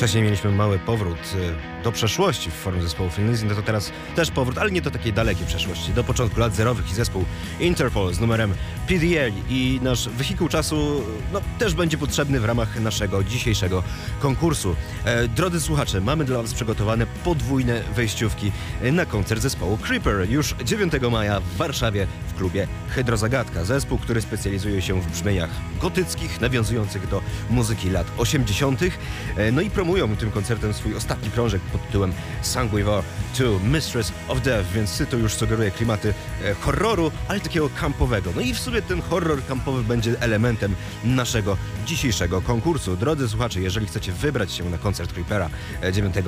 Wcześniej mieliśmy mały powrót do przeszłości w formie zespołu Thin Lizzy, no to teraz też powrót, ale nie do takiej dalekiej przeszłości, do początku lat zerowych i zespół Interpol z numerem PDA i nasz wehikuł czasu też będzie potrzebny w ramach naszego dzisiejszego konkursu. Drodzy słuchacze, mamy dla Was przygotowane podwójne wejściówki na koncert zespołu Creeper już 9 maja w Warszawie w klubie Hydrozagadka. Zespół, który specjalizuje się w brzmieniach gotyckich, nawiązujących do muzyki lat 80. No i promują tym koncertem swój ostatni krążek pod tytułem Song We Are to Mistress of Death, więc to już sugeruje klimaty horroru, ale takiego kampowego. No i w sumie ten horror kampowy będzie elementem naszego dzisiejszego konkursu. Drodzy słuchacze, jeżeli chcecie wybrać się na koncert Creepera 9